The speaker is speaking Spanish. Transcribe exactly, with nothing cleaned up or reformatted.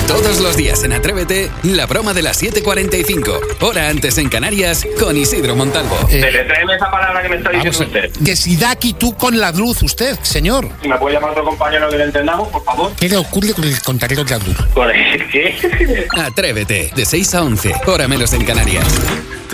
Todos los días en Atrévete, la broma de las siete cuarenta y cinco, hora antes en Canarias, con Isidro Montalvo. Eh, Deletréeme esa palabra que me está diciendo usted. Que si da aquí tú con la luz, usted, señor. Si me puede llamar otro compañero que le entendamos, por favor. ¿Qué le ocurre con el contadero de la luz? ¿Con el qué? Atrévete, de seis a once, hora menos en Canarias.